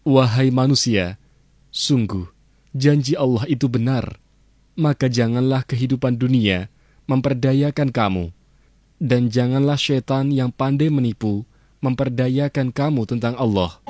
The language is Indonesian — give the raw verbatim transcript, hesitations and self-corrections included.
Wahai manusia, sungguh janji Allah itu benar, maka janganlah kehidupan dunia memperdayakan kamu, dan janganlah syaitan yang pandai menipu memperdayakan kamu tentang Allah.